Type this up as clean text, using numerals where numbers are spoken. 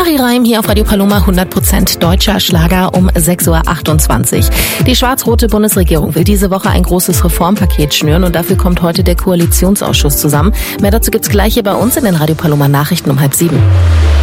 Ari Reim hier auf Radio Paloma, 100% deutscher Schlager um 6.28 Uhr. Die schwarz-rote Bundesregierung will diese Woche ein großes Reformpaket schnüren und dafür kommt heute der Koalitionsausschuss zusammen. Mehr dazu gibt's gleich hier bei uns in den Radio Paloma Nachrichten um 6:30.